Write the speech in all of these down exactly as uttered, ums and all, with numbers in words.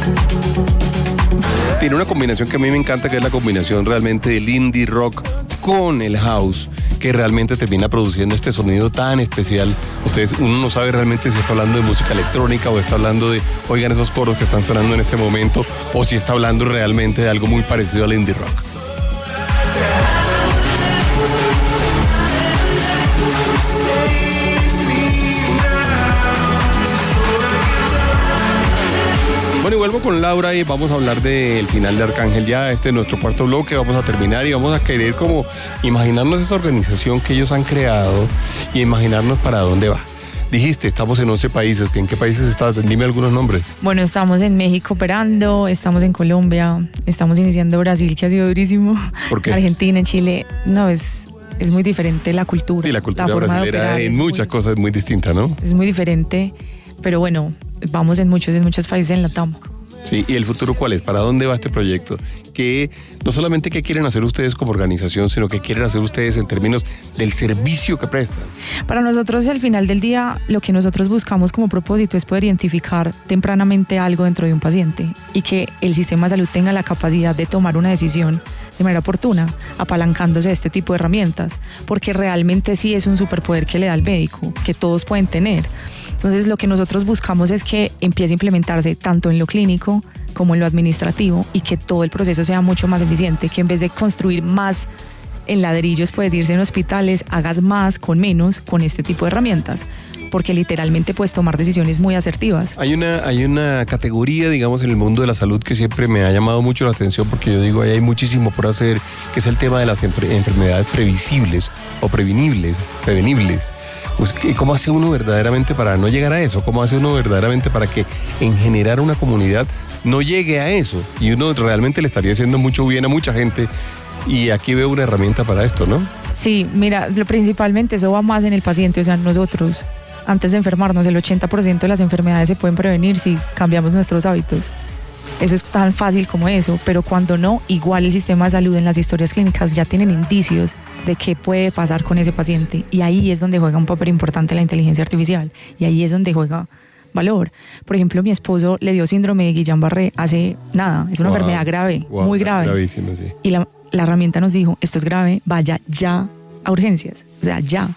Tiene una combinación que a mí me encanta, que es la combinación realmente del indie rock con el house, que realmente termina produciendo este sonido tan especial. Ustedes, uno no sabe realmente si está hablando de música electrónica o está hablando de, oigan esos coros que están sonando en este momento, o si está hablando realmente de algo muy parecido al indie rock. Bueno, y vuelvo con Laura y vamos a hablar del final de Arcángel ya. Este es nuestro cuarto bloque, vamos a terminar y vamos a querer como imaginarnos esa organización que ellos han creado y imaginarnos para dónde va. Dijiste, estamos en once países. ¿En qué países estás? Dime algunos nombres. Bueno, estamos en México operando, estamos en Colombia, estamos iniciando Brasil, que ha sido durísimo. ¿Por qué? Argentina, Chile, no, es, es muy diferente la cultura. Sí, la cultura la brasilera en muchas muy, cosas es muy distinta, ¿no? Es muy diferente, pero bueno, vamos en muchos, en muchos países en Latam. Sí, ¿y el futuro cuál es? ¿Para dónde va este proyecto? Que no solamente qué quieren hacer ustedes como organización, sino qué quieren hacer ustedes en términos del servicio que prestan. Para nosotros, al final del día, lo que nosotros buscamos como propósito es poder identificar tempranamente algo dentro de un paciente y que el sistema de salud tenga la capacidad de tomar una decisión de manera oportuna, apalancándose de este tipo de herramientas, porque realmente sí es un superpoder que le da al médico, que todos pueden tener. Entonces, lo que nosotros buscamos es que empiece a implementarse tanto en lo clínico como en lo administrativo y que todo el proceso sea mucho más eficiente, que en vez de construir más en ladrillos, puedes irse en hospitales, hagas más con menos con este tipo de herramientas, porque literalmente puedes tomar decisiones muy asertivas. Hay una, hay una categoría, digamos, en el mundo de la salud que siempre me ha llamado mucho la atención, porque yo digo, ahí hay muchísimo por hacer, que es el tema de las enfermedades previsibles o prevenibles, prevenibles. Pues, ¿y cómo hace uno verdaderamente para no llegar a eso? ¿Cómo hace uno verdaderamente para que en generar una comunidad no llegue a eso? Y uno realmente le estaría haciendo mucho bien a mucha gente, y aquí veo una herramienta para esto, ¿no? Sí, mira, lo, principalmente eso va más en el paciente, o sea, nosotros, antes de enfermarnos, el ochenta por ciento de las enfermedades se pueden prevenir si cambiamos nuestros hábitos. Eso es tan fácil como eso, pero cuando no, igual el sistema de salud en las historias clínicas ya tienen indicios de qué puede pasar con ese paciente, y ahí es donde juega un papel importante la inteligencia artificial, y ahí es donde juega valor. Por ejemplo, mi esposo le dio síndrome de Guillain-Barré hace nada, es una wow, enfermedad grave, wow, muy grave, gravísimo, sí. Y la, la herramienta nos dijo, esto es grave, vaya ya a urgencias, o sea, ya.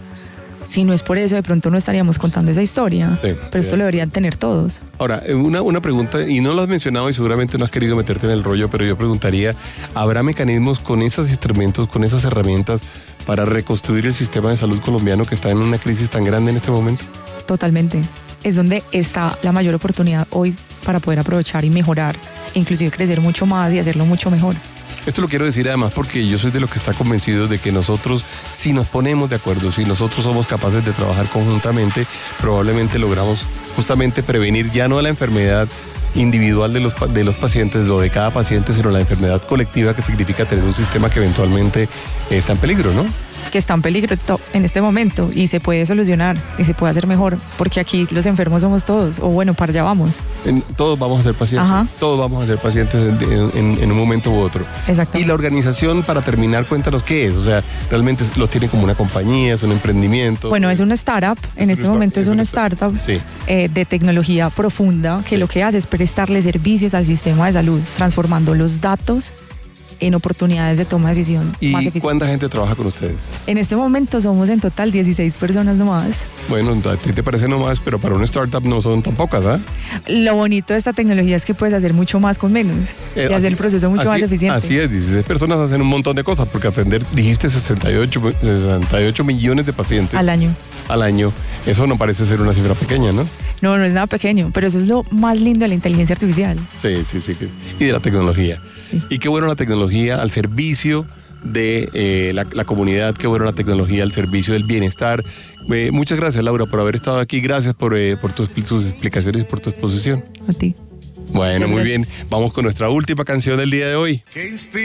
Si no es por eso, de pronto no estaríamos contando esa historia, sí, pero sí, esto lo deberían tener todos. Ahora, una, una pregunta, y no lo has mencionado y seguramente no has querido meterte en el rollo, pero yo preguntaría, ¿habrá mecanismos con esos instrumentos, con esas herramientas para reconstruir el sistema de salud colombiano que está en una crisis tan grande en este momento? Totalmente. Es donde está la mayor oportunidad hoy para poder aprovechar y mejorar, e inclusive crecer mucho más y hacerlo mucho mejor. Esto lo quiero decir además porque yo soy de los que está convencido de que nosotros, si nos ponemos de acuerdo, si nosotros somos capaces de trabajar conjuntamente, probablemente logramos justamente prevenir ya no la enfermedad individual de los, de los pacientes o de cada paciente, sino la enfermedad colectiva, que significa tener un sistema que eventualmente está en peligro, ¿no? Que está en peligro en este momento y se puede solucionar y se puede hacer mejor, porque aquí los enfermos somos todos, o bueno, para allá vamos. En, todos vamos a ser pacientes, Ajá. todos vamos a ser pacientes en, en, en un momento u otro. Exacto. Y la organización, para terminar, cuéntanos qué es, o sea, realmente los tiene como una compañía, es un emprendimiento. Bueno, es una startup, en este momento es una startup sí. eh, de tecnología profunda, que sí. lo que hace es prestarle servicios al sistema de salud, transformando los datos en oportunidades de toma de decisión ¿Y más eficientes. cuánta gente trabaja con ustedes? En este momento somos en total dieciséis personas nomás. Bueno, a ti te parece nomás, pero para una startup no son tan pocas, ¿ah? ¿eh? Lo bonito de esta tecnología es que puedes hacer mucho más con menos eh, y así, hacer el proceso mucho así, más eficiente. Así es, dieciséis personas hacen un montón de cosas, porque atender, dijiste sesenta y ocho millones de pacientes. Al año. Al año. Eso no parece ser una cifra pequeña, ¿no? No, no es nada pequeño, pero eso es lo más lindo de la inteligencia artificial. Sí, sí, sí. Y de la tecnología. Sí. Y qué bueno la tecnología al servicio de eh, la, la comunidad, qué bueno la tecnología al servicio del bienestar. Eh, muchas gracias, Laura, por haber estado aquí. Gracias por, eh, por tus, tus explicaciones y por tu exposición. A ti. Bueno, muy bien. Vamos con nuestra última canción del día de hoy.